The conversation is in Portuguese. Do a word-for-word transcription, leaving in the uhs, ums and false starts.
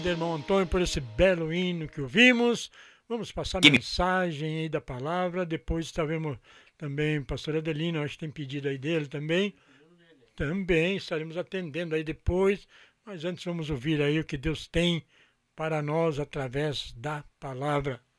Irmão Antônio, por esse belo hino que ouvimos. Vamos passar a mensagem aí da palavra. Depois estaremos também, o pastor Adelino, acho que tem pedido aí dele também. Também estaremos atendendo aí depois. Mas antes vamos ouvir aí o que Deus tem para nós através da palavra.